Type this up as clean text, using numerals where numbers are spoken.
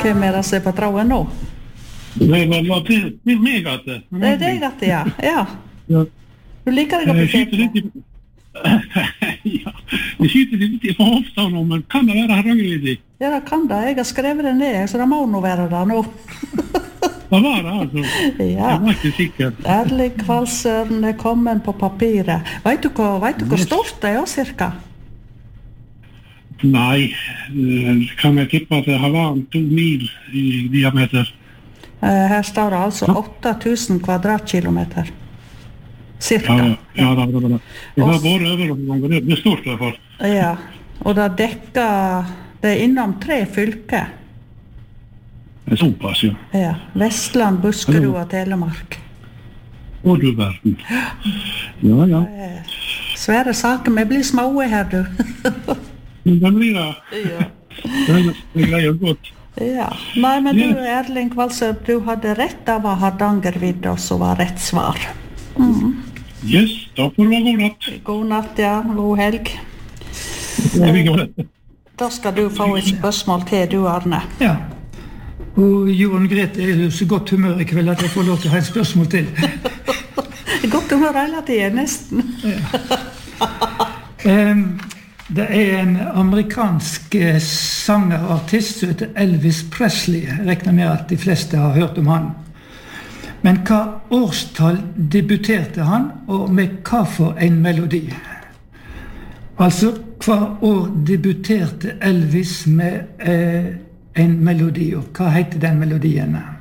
Hvem det som på tråden nå? Det var meg at det. Det deg at det, ja. Ja. Du liker deg å Jeg skyter litt i... Ja, jeg skyter litt på hofta nå, men kan det være Hardangervidda? Ja, det kan det. Jeg har skrevet det ned, så det må nå være det nå. Det var det, altså. Ja. Jeg var ikke sikker. Erling Kvalsøren kommet på papiret. Vet du hvor stort det er, cirka? Nei, kan jeg tippe at det har vært 2 mil i diameter. Her står det altså 8000 kvadratkilometer. Cirka. Ja, det var det. Det var bare over noen ganger, det er stort i hvert fall. Ja, og det dekker, det er innom 3 fylker. Det er såpass, ja. Ja, Vestland, Buskerud og Telemark. Og du verden. Ja. Svære saker, vi blir små her, du. Men den blir det. Ja. Det greier godt. Ja, nei, men du, Erling Kvalsø, du hadde rett av Hardangervidda, så var rett svar. Yes, da får det være god natt. God natt, ja. God helg. Da skal du få et spørsmål til, du, Arne. Ja. Og Jon Grete er jo så godt humør i kveld at jeg får lov til å ha et spørsmål til. Godt humør hele tiden, nesten. Det er en amerikansk sangerartist som heter Elvis Presley. Jeg regner med at de fleste har hørt om han. Men hva årstall debuterte han, og med hva for en melodi? Altså, hva år debuterte Elvis med en melodi, og hva heter den melodien?